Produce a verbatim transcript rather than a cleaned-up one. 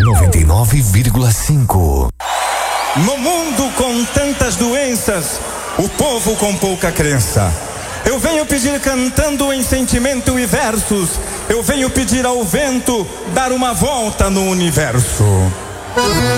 noventa e nove vírgula cinco. No mundo com tantas doenças, o povo com pouca crença. Eu venho pedir cantando em sentimento e versos. Eu venho pedir ao vento dar uma volta no universo.